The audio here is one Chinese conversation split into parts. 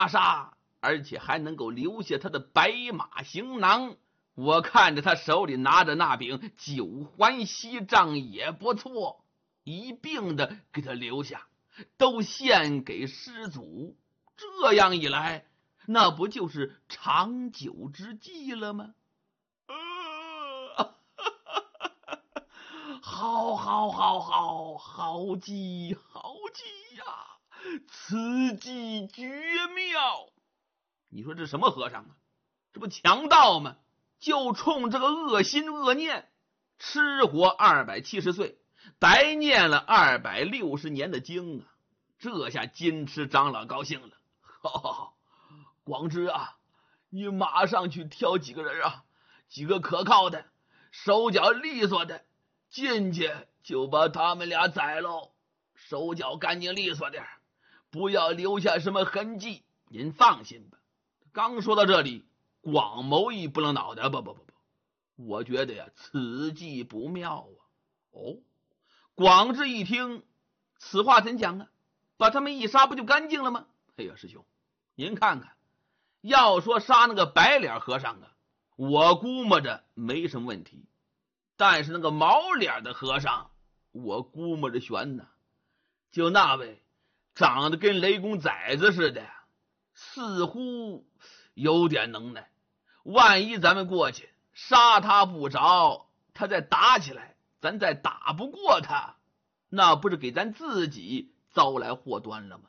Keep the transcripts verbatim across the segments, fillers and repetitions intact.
杀，而且还能够留下他的白马行囊。我看着他手里拿着那柄九环锡杖也不错，一并的给他留下，都献给师祖。这样一来，那不就是长久之计了吗？呃、好好好好好计好计呀、啊，此计绝妙。你说这什么和尚啊？这不强盗吗？就冲这个恶心恶念，吃活二百七十岁，白念了二百六十年的经啊！这下金池长老高兴了，好好好，广智啊，你马上去挑几个人啊，几个可靠的，手脚利索的，进去就把他们俩宰喽，手脚干净利索点，不要留下什么痕迹。您放心吧。刚说到这里，广谋一拨了脑袋，不不不不，我觉得呀，此计不妙啊！哦，广智一听，此话怎讲啊？把他们一杀不就干净了吗？哎呀，师兄，您看看，要说杀那个白脸和尚啊，我估摸着没什么问题，但是那个毛脸的和尚，我估摸着悬呢。就那位长得跟雷公崽子似的，似乎有点能耐，万一咱们过去杀他不着，他再打起来，咱再打不过他，那不是给咱自己招来祸端了吗？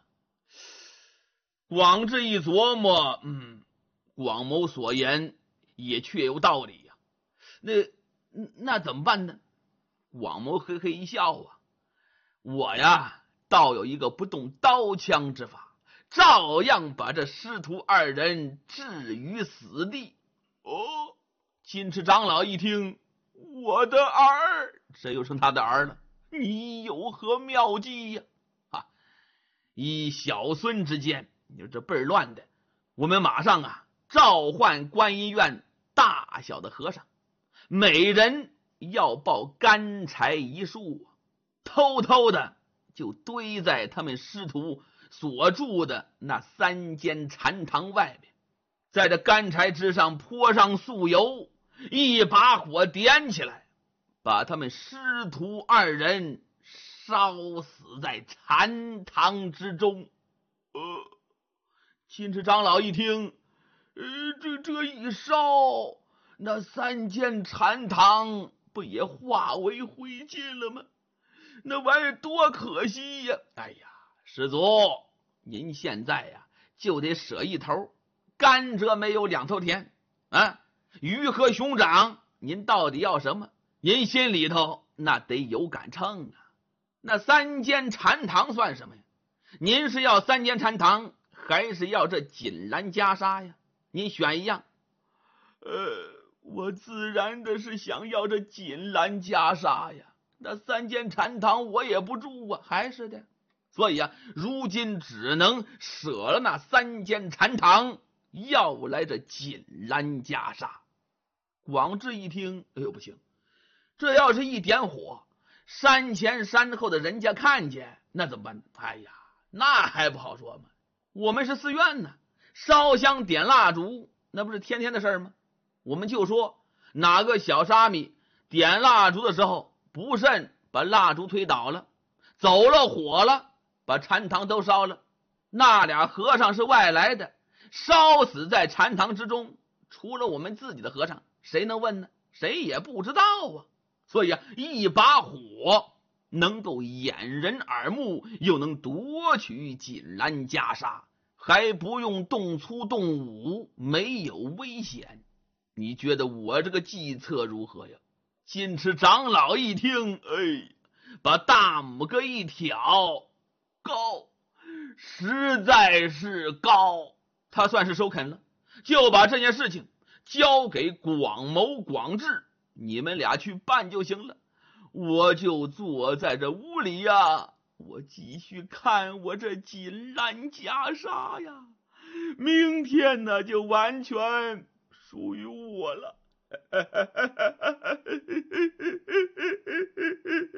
广智一琢磨，嗯，广谋所言也确有道理呀、啊。那那怎么办呢？广谋嘿嘿一笑啊，我呀倒有一个不动刀枪之法，照样把这师徒二人置于死地。哦，金池长老一听，我的儿，这又成他的儿了，你有何妙计呀、啊？啊，以小孙之见，你说这倍儿乱的，我们马上啊召唤观音院大小的和尚，每人要抱干柴一束，偷偷的就堆在他们师徒所住的那三间禅堂外面，在这干柴之上泼上素油，一把火点起来，把他们师徒二人烧死在禅堂之中。呃，金池长老一听，呃，这这一烧，那三间禅堂不也化为灰烬了吗？那玩意儿多可惜呀！哎呀，师祖，您现在呀就得舍一头，甘蔗没有两头甜啊！鱼和熊掌，您到底要什么？您心里头那得有杆秤啊！那三间禅堂算什么呀？您是要三间禅堂，还是要这锦兰袈裟呀？您选一样。呃，我自然的是想要这锦兰袈裟呀。那三间禅堂我也不住啊，还是的。所以啊，如今只能舍了那三间禅堂，要来这锦兰袈裟。广智一听，哎呦不行，这要是一点火，山前山后的人家看见，那怎么办？哎呀，那还不好说吗？我们是寺院呢，烧香点蜡烛，那不是天天的事吗？我们就说哪个小沙弥点蜡烛的时候不慎把蜡烛推倒了，走了火了，把禅堂都烧了，那俩和尚是外来的，烧死在禅堂之中，除了我们自己的和尚，谁能问呢？谁也不知道啊。所以啊，一把火能够掩人耳目，又能夺取锦兰袈裟，还不用动粗动武，没有危险。你觉得我这个计策如何呀？金池长老一听，哎，把大拇哥一挑，高，实在是高。他算是收肯了，就把这件事情交给广谋广智，你们俩去办就行了。我就坐在这屋里呀，我继续看我这锦兰袈裟呀，明天呢就完全属于我了。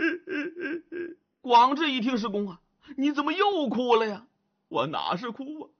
广智一听，师公啊，你怎么又哭了呀？我哪是哭啊，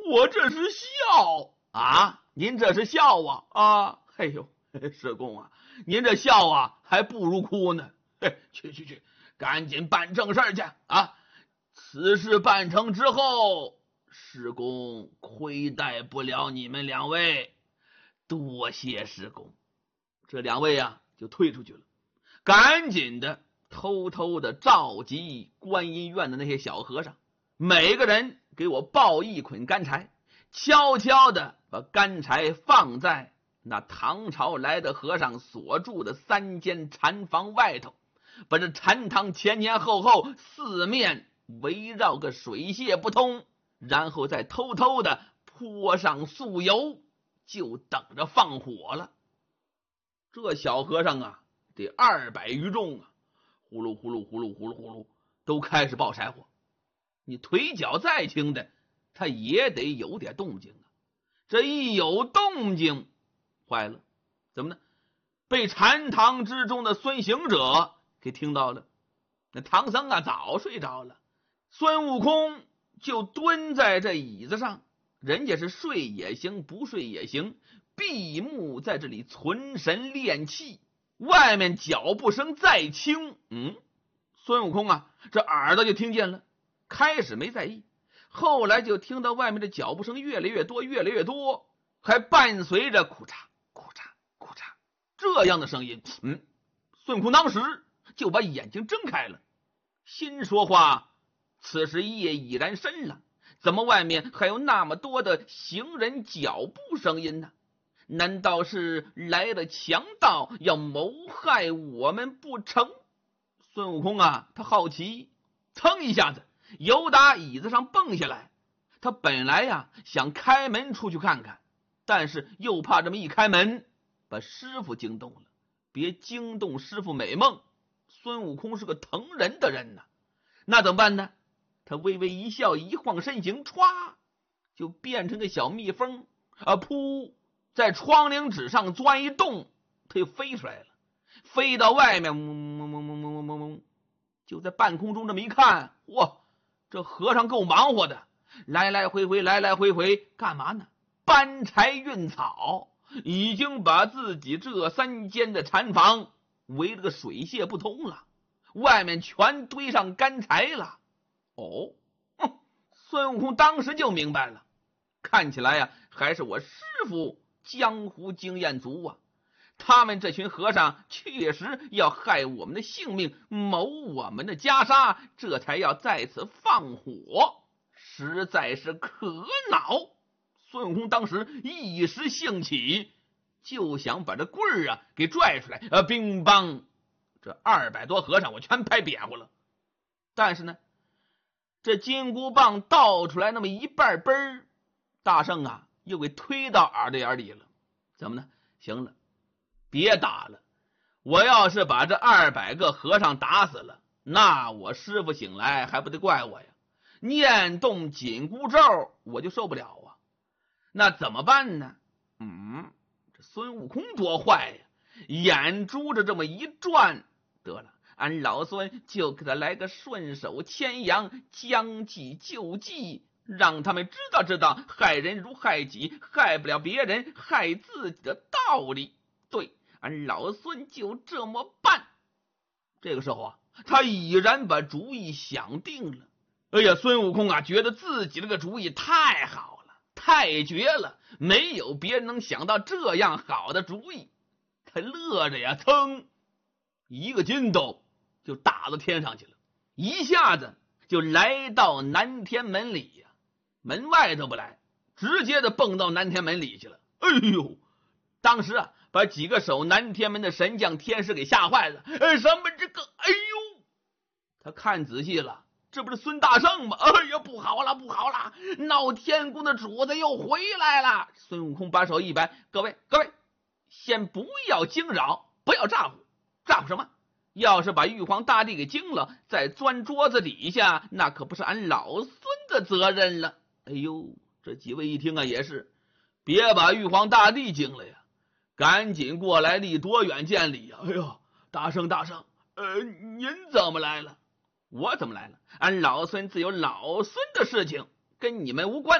我这是笑啊！您这是笑啊啊！哎呦，师公啊，您这笑啊，还不如哭呢。哎，去去去，赶紧办正事去啊！此事办成之后，师公亏待不了你们两位，多谢师公。这两位啊，就退出去了，赶紧的偷偷的召集观音院的那些小和尚，每个人给我抱一捆干柴，悄悄的把干柴放在那唐朝来的和尚所住的三间禅房外头，把这禅堂前前后后四面围绕个水泄不通，然后再偷偷的泼上素油，就等着放火了。这小和尚啊，得二百余众啊，呼噜呼噜呼噜呼噜呼噜，都开始爆柴火。你腿脚再轻的，他也得有点动静啊。这一有动静，坏了，怎么呢？被禅堂之中的孙行者给听到了。那唐僧啊，早睡着了。孙悟空就蹲在这椅子上，人家是睡也行，不睡也行，闭目在这里存神练气。外面脚步声再轻，嗯，孙悟空啊，这耳朵就听见了。开始没在意，后来就听到外面的脚步声越来越多，越来越多，还伴随着哭嚓哭嚓哭嚓这样的声音。嗯，孙悟空当时就把眼睛睁开了，心说话，此时夜已然深了，怎么外面还有那么多的行人脚步声音呢？难道是来了强盗要谋害我们不成？孙悟空啊，他好奇，噌一下子由打椅子上蹦下来。他本来呀想开门出去看看，但是又怕这么一开门把师傅惊动了，别惊动师傅美梦。孙悟空是个疼人的人呐，那怎么办呢？他微微一笑，一晃身形，歘就变成个小蜜蜂啊，噗在窗棂纸上钻一洞，他就飞出来了，飞到外面，嗡嗡嗡嗡嗡嗡嗡，就在半空中这么一看，哇，这和尚够忙活的，来来回回来来回回干嘛呢？搬柴运草，已经把自己这三间的禅房围了个水泄不通了，外面全堆上干柴了。哦，哼，孙悟空当时就明白了，看起来呀、啊，还是我师傅江湖经验足啊！他们这群和尚确实要害我们的性命，谋我们的袈裟，这才要在此放火，实在是可恼。孙悟空当时一时兴起，就想把这棍儿啊给拽出来，呃，乒乓，这二百多和尚我全拍扁乎了。但是呢，这金箍棒倒出来那么一半嘣儿，大圣啊又给推到耳朵眼里了。怎么呢？行了，别打了，我要是把这二百个和尚打死了，那我师傅醒来还不得怪我呀？念动紧箍咒我就受不了啊！那怎么办呢？嗯，这孙悟空多坏呀！眼珠子这么一转，得了，俺老孙就给他来个顺手牵羊，将计就计，让他们知道知道害人如害己，害不了别人，害自己的道理。对，俺老孙就这么办。这个时候啊，他已然把主意想定了。哎呀，孙悟空啊，觉得自己这个主意太好了，太绝了，没有别人能想到这样好的主意。他乐着呀，噌，一个筋斗就打到天上去了，一下子就来到南天门里呀，门外头不来，直接的蹦到南天门里去了。哎呦，当时啊，把几个守南天门的神将天师给吓坏了。呃，什么这个？哎呦，他看仔细了，这不是孙大圣吗？哎呀，不好了，不好了，闹天宫的主子又回来了。孙悟空把手一摆，各位各位，先不要惊扰，不要咋呼，咋呼什么？要是把玉皇大帝给惊了，再钻桌子底下，那可不是俺老孙的责任了。哎呦，这几位一听啊，也是别把玉皇大帝惊了呀，赶紧过来离多远见礼呀！哎呦，大圣大圣，呃，您怎么来了？我怎么来了？俺老孙自有老孙的事情，跟你们无关。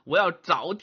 我要找